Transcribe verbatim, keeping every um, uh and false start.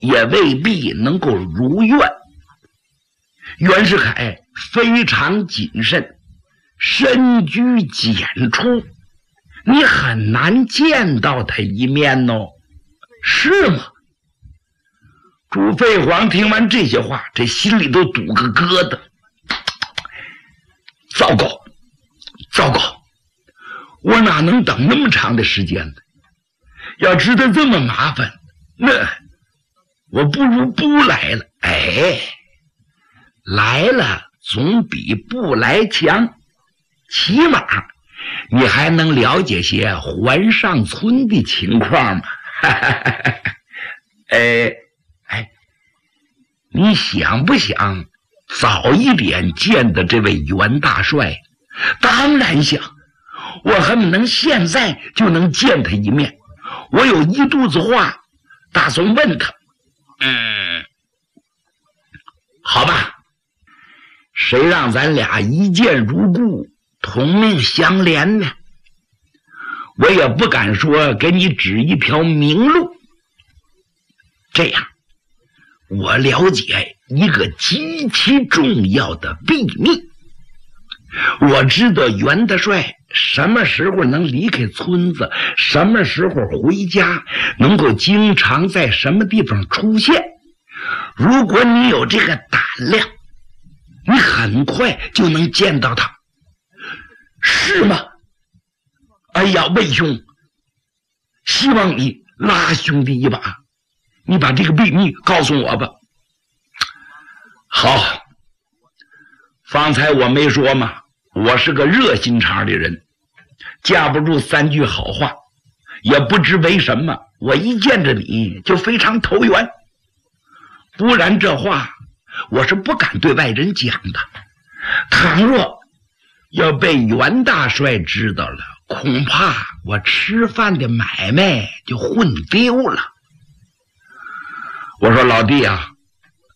也未必能够如愿。袁世凯非常谨慎，深居简出，你很难见到他一面哦，是吗？朱飞黄听完这些话，这心里都堵个疙瘩。糟糕，糟糕，我哪能等那么长的时间呢？要知道这么麻烦，那我不如不来了。哎，来了总比不来强，起码你还能了解些环上村的情况嘛。哎哎，你想不想早一点见的这位袁大帅？当然想，我恨不能现在就能见他一面。我有一肚子话打算问他。嗯，好吧，谁让咱俩一见如故，同命相连呢？我也不敢说给你指一条明路。这样，我了解一个极其重要的秘密。我知道袁大帅什么时候能离开村子，什么时候回家，能够经常在什么地方出现。如果你有这个胆量，你很快就能见到他，是吗？哎呀，魏兄，希望你拉兄弟一把，你把这个秘密告诉我吧。好，方才我没说吗？我是个热心肠的人，架不住三句好话，也不知为什么，我一见着你就非常投缘。不然这话我是不敢对外人讲的。倘若要被袁大帅知道了，恐怕我吃饭的买卖就混丢了。我说老弟啊，